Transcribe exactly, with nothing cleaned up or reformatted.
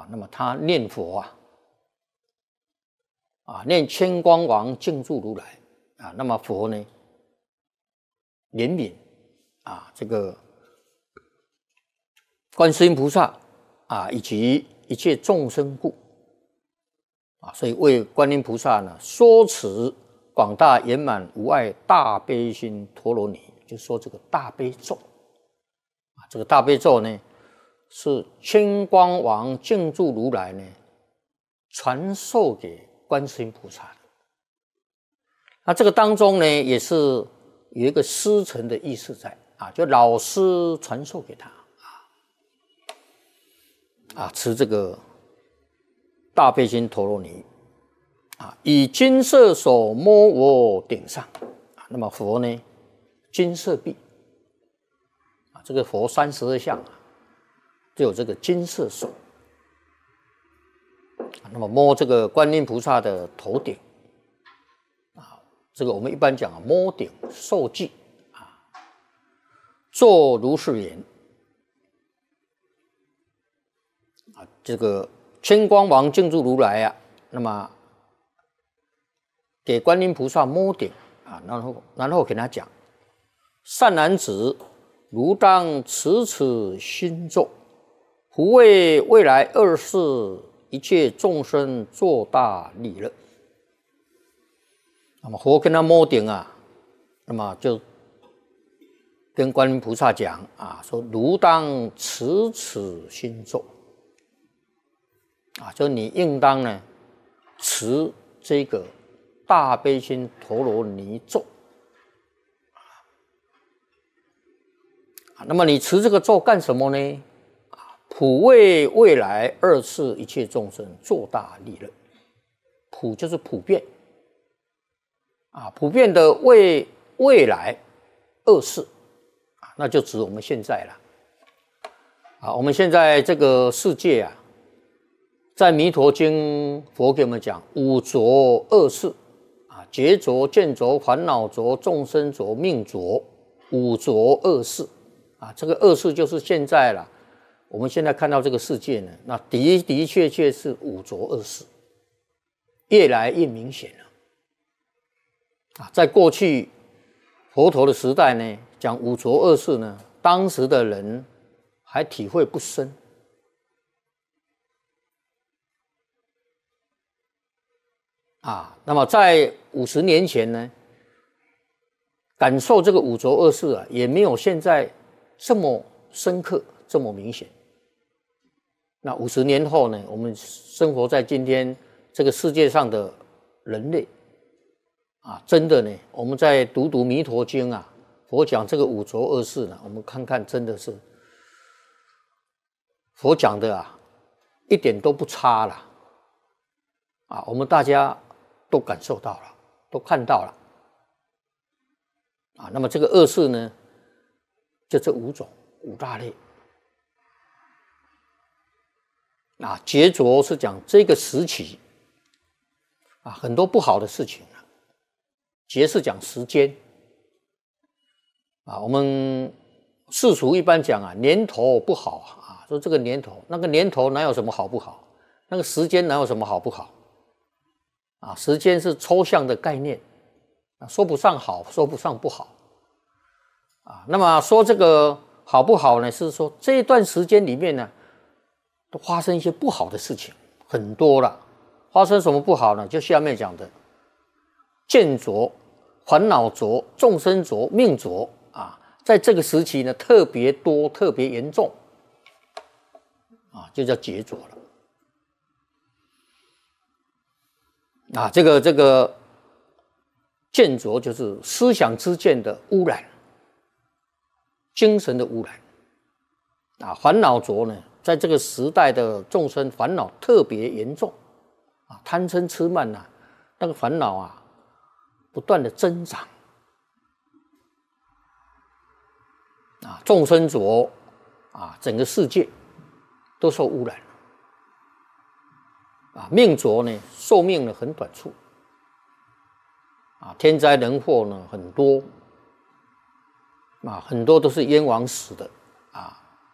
啊，那么他念佛啊，啊念千光王净住如来啊，那么佛呢怜悯啊这个观世音菩萨啊以及一切众生故啊，所以为观音菩萨呢说持广大圆满无碍大悲心陀罗尼，就说这个大悲咒啊，这个大悲咒呢是千光王净住如来呢传授给观世音菩萨的。那这个当中呢也是有一个师承的意思在啊，就老师传授给他啊啊持这个大悲心陀罗尼啊，以金色手摸我顶上啊，那么佛呢金色臂啊，这个佛三十二相啊就有这个金色手，那么摸这个观音菩萨的头顶啊，这个我们一般讲啊，摸顶受记啊，作如是言啊，这个千光王净住如来啊，那么给观音菩萨摸顶啊，然后然后给他讲：善男子，如当持此心咒，普为未来二世一切众生作大利乐。那么佛跟他摸顶啊，那么就跟观音菩萨讲啊，说如当持此心咒啊，就你应当呢持这个大悲心陀罗尼咒啊。那么你持这个咒干什么呢？普为未来二世一切众生作大利乐。普就是普遍啊，普遍的为未来二世啊，那就指我们现在了啊。我们现在这个世界啊，在弥陀经佛给我们讲五浊恶世啊，劫浊、见浊、烦恼浊、众生浊、命浊，五浊恶世啊。这个恶世就是现在了。我们现在看到这个世界呢，那的的确确是五浊恶世，越来越明显了。啊，在过去佛陀的时代呢，讲五浊恶世呢，当时的人还体会不深。啊，那么在五十年前呢，感受这个五浊恶世啊，也没有现在这么深刻、这么明显。那五十年后呢，我们生活在今天这个世界上的人类啊，真的呢，我们在读读弥陀经啊，佛讲这个五浊恶世呢，我们看看真的是佛讲的啊，一点都不差了啊，我们大家都感受到了，都看到了啊。那么这个恶世呢，就这五种五大类。啊，劫浊是讲这个时期啊，很多不好的事情啊。劫是讲时间啊，我们世俗一般讲啊，年头不好啊，说这个年头，那个年头哪有什么好不好？那个时间哪有什么好不好？啊，时间是抽象的概念啊，说不上好，说不上不好啊。那么说这个好不好呢？是说这一段时间里面呢，都发生一些不好的事情，很多了。发生什么不好呢？就下面讲的见浊、烦恼浊、众生浊、命浊啊，在这个时期呢，特别多、特别严重啊，就叫劫浊了。啊，这个这个见浊就是思想之见的污染，精神的污染。啊，烦恼浊呢，在这个时代的众生烦恼特别严重啊，贪嗔痴慢啊，那个烦恼啊不断的增长啊，众生浊啊，整个世界都受污染啊，命浊呢，寿命呢很短促啊，天灾人祸呢很多啊，很多都是冤枉死的。